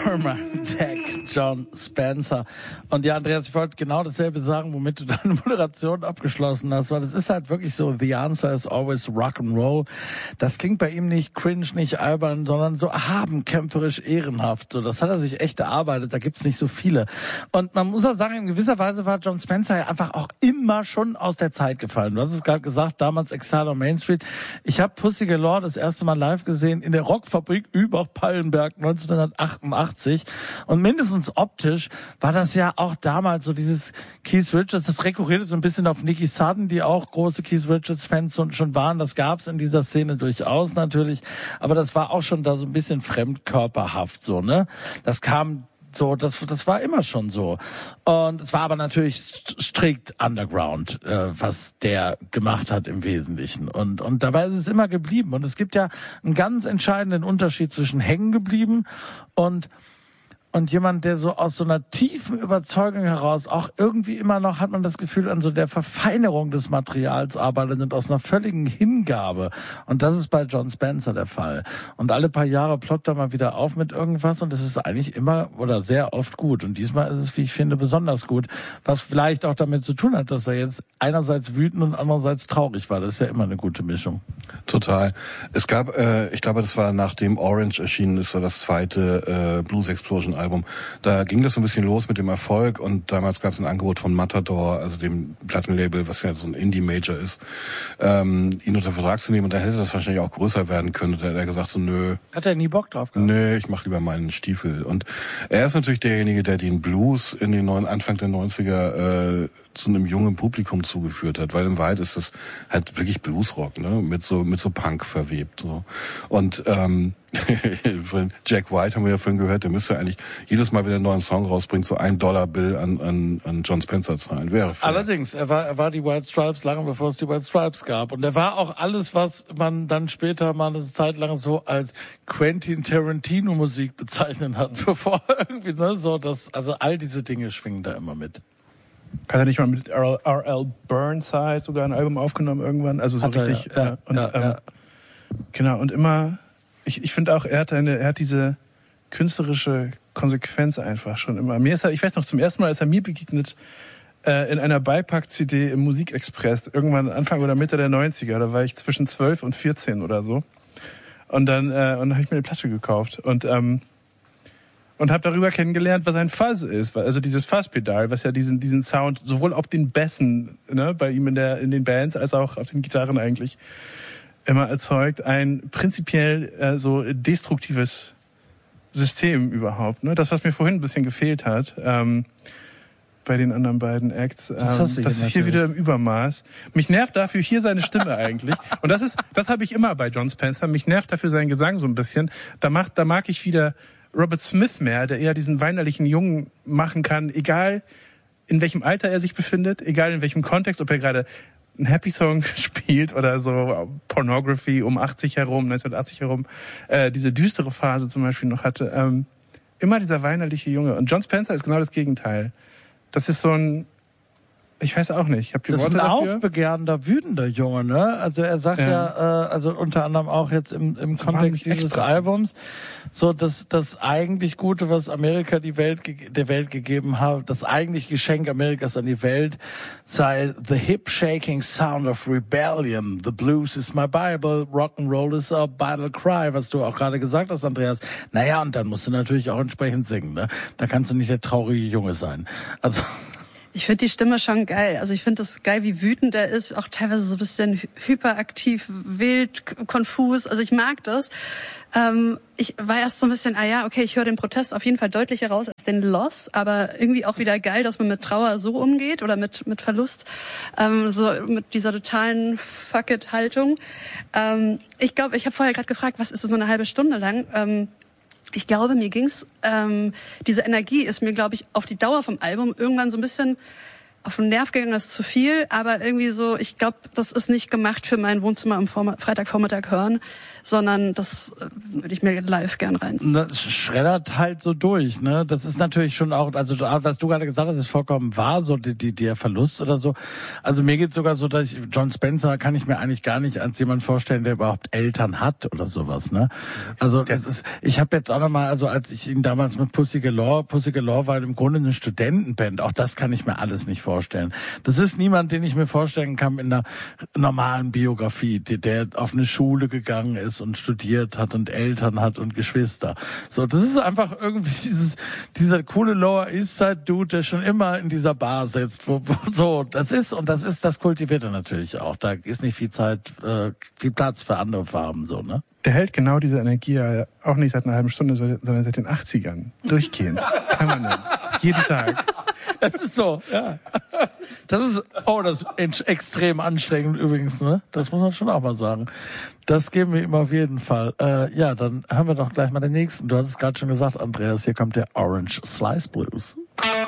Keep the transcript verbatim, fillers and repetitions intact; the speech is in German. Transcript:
Deck, Jon Spencer. Und ja, Andreas, ich wollte genau dasselbe sagen, womit du deine Moderation abgeschlossen hast, weil das ist halt wirklich so, the answer is always rock and roll. Das klingt bei ihm nicht cringe, nicht albern, sondern so erhaben, kämpferisch, ehrenhaft. So, das hat er sich echt erarbeitet, da gibt's nicht so viele. Und man muss auch sagen, in gewisser Weise war Jon Spencer ja einfach auch immer schon aus der Zeit gefallen. Du hast es gerade gesagt, damals Exile on Main Street. Ich habe Pussy Galore das erste Mal live gesehen in der Rockfabrik Übach-Pallenberg neunzehnhundertachtundachtzig. Und mindestens optisch war das ja auch damals so dieses Keith Richards, das rekurrierte so ein bisschen auf Nicky Sudden, die auch große Keith Richards-Fans schon waren. Das gab's in dieser Szene durchaus natürlich. Aber das war auch schon da so ein bisschen fremdkörperhaft so, ne? Das kam so, das, das war immer schon so. Und es war aber natürlich strikt Underground, äh, was der gemacht hat im Wesentlichen. Und, und dabei ist es immer geblieben. Und es gibt ja einen ganz entscheidenden Unterschied zwischen hängen geblieben und Und jemand, der so aus so einer tiefen Überzeugung heraus auch irgendwie immer noch, hat man das Gefühl, an so der Verfeinerung des Materials arbeitet und aus einer völligen Hingabe. Und das ist bei Jon Spencer der Fall. Und alle paar Jahre ploppt er mal wieder auf mit irgendwas und es ist eigentlich immer oder sehr oft gut. Und diesmal ist es, wie ich finde, besonders gut. Was vielleicht auch damit zu tun hat, dass er jetzt einerseits wütend und andererseits traurig war. Das ist ja immer eine gute Mischung. Total. Es gab, äh, ich glaube, das war nachdem Orange erschienen ist, so das zweite äh, Blues Explosion Album. Da ging das so ein bisschen los mit dem Erfolg und damals gab es ein Angebot von Matador, also dem Plattenlabel, was ja so ein Indie-Major ist, ähm, ihn unter Vertrag zu nehmen und dann hätte das wahrscheinlich auch größer werden können. Da hat er gesagt so, nö. Hat er nie Bock drauf gehabt? Nö, ich mach lieber meinen Stiefel. Und er ist natürlich derjenige, der den Blues in den neuen, Anfang der neunziger äh, zu einem jungen Publikum zugeführt hat, weil im Wahrheit ist es halt wirklich Bluesrock, ne, mit so mit so Punk verwebt, so. Und ähm, Jack White haben wir ja vorhin gehört, der müsste eigentlich jedes Mal, wenn er einen neuen Song rausbringt, so ein Dollar Bill an an an Jon Spencer zahlen. Wäre fair. Allerdings, er war er war die White Stripes lange bevor es die White Stripes gab und er war auch alles, was man dann später mal eine Zeit lang so als Quentin Tarantino Musik bezeichnen hat, bevor irgendwie ne so das, also all diese Dinge schwingen da immer mit. Hat er nicht mal mit R L Burnside sogar ein Album aufgenommen irgendwann? Also so hat richtig. Er, ja. Äh, und ja, ähm, ja. Genau, und immer, ich, ich finde auch, er hat eine, er hat diese künstlerische Konsequenz einfach schon immer. Mir ist er, ich weiß noch, zum ersten Mal ist er mir begegnet äh, in einer Beipack-C D im Musikexpress, irgendwann Anfang oder Mitte der neunziger. Da war ich zwischen zwölf und vierzehn oder so. Und dann, äh, und dann habe ich mir eine Platte gekauft. Und ähm, Und habe darüber kennengelernt, was ein Fuzz ist, also dieses Fuzzpedal, was ja diesen diesen Sound sowohl auf den Bässen, ne, bei ihm in der in den Bands als auch auf den Gitarren eigentlich immer erzeugt, ein prinzipiell äh, so destruktives System überhaupt, ne? Das, was mir vorhin ein bisschen gefehlt hat ähm, bei den anderen beiden Acts, ähm, das, das ist hier wieder im Übermaß. Mich nervt dafür hier seine Stimme eigentlich, und das ist das habe ich immer bei Jon Spencer. Mich nervt dafür sein Gesang so ein bisschen. Da macht da mag ich wieder Robert Smith mehr, der eher diesen weinerlichen Jungen machen kann, egal in welchem Alter er sich befindet, egal in welchem Kontext, ob er gerade einen Happy Song spielt oder so Pornography um achtzig herum, neunzehnhundertachtzig herum, äh, diese düstere Phase zum Beispiel noch hatte. Ähm, immer dieser weinerliche Junge. Und Jon Spencer ist genau das Gegenteil. Das ist so ein, ich weiß auch nicht. Ich habe die das Worte ist ein dafür. aufbegehrender, wütender Junge, ne? Also er sagt ja, ja äh, also unter anderem auch jetzt im, im so Kontext dieses expressiv. Albums, so dass das eigentlich Gute, was Amerika die Welt der Welt gegeben hat, das eigentlich Geschenk Amerikas an die Welt sei the hip-shaking sound of rebellion. The blues is my Bible, rock and roll is a battle cry, was du auch gerade gesagt hast, Andreas. Naja, und dann musst du natürlich auch entsprechend singen, ne? Da kannst du nicht der traurige Junge sein. Also ich finde die Stimme schon geil. Also ich finde das geil, wie wütend er ist, auch teilweise so ein bisschen hyperaktiv, wild, konfus. Also ich mag das. Ähm, ich war erst so ein bisschen, ah ja, okay, ich höre den Protest auf jeden Fall deutlicher raus als den Loss, aber irgendwie auch wieder geil, dass man mit Trauer so umgeht oder mit mit Verlust, ähm, so mit dieser totalen Fuck-it-Haltung. Ähm, ich glaube, ich habe vorher gerade gefragt, was ist das so eine halbe Stunde lang? Ähm, Ich glaube, mir ging's, ähm, diese Energie ist mir, glaube ich, auf die Dauer vom Album irgendwann so ein bisschen auf den Nerv gegangen, das ist zu viel, aber irgendwie so, ich glaube, das ist nicht gemacht für mein Wohnzimmer am Vorm- Freitagvormittag hören, sondern das äh, würde ich mir live gern reinziehen. Das schreddert halt so durch, ne? Das ist natürlich schon auch, also was du gerade gesagt hast, ist vollkommen wahr, so die, die, der Verlust oder so. Also mir geht's sogar so, dass ich, John Spencer kann ich mir eigentlich gar nicht als jemand vorstellen, der überhaupt Eltern hat oder sowas, ne? Also das ist, ich habe jetzt auch nochmal, also als ich ihn damals mit Pussy Galore, Pussy Galore war im Grunde eine Studentenband, auch das kann ich mir alles nicht vorstellen. Das ist niemand, den ich mir vorstellen kann in einer normalen Biografie, der, der auf eine Schule gegangen ist und studiert hat und Eltern hat und Geschwister. So, das ist einfach irgendwie dieses, dieser coole Lower East Side Dude, der schon immer in dieser Bar sitzt, wo, wo so, das ist, und das ist, das kultiviert er natürlich auch. Da ist nicht viel Zeit, äh, viel Platz für andere Farben, so, ne? Der hält genau diese Energie ja auch nicht seit einer halben Stunde, sondern seit den achtzigern. Durchgehend. Permanent. Jeden Tag. Das ist so, ja. Das ist, oh, das ist extrem anstrengend übrigens, ne? Das muss man schon auch mal sagen. Das geben wir ihm auf jeden Fall. Äh, ja, dann hören wir doch gleich mal den nächsten. Du hast es gerade schon gesagt, Andreas, hier kommt der Orange Slice Blues.